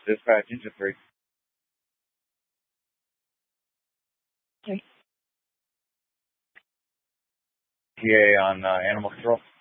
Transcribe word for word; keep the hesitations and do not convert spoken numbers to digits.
Dispatch engine three. Okay. P A on uh, animal control.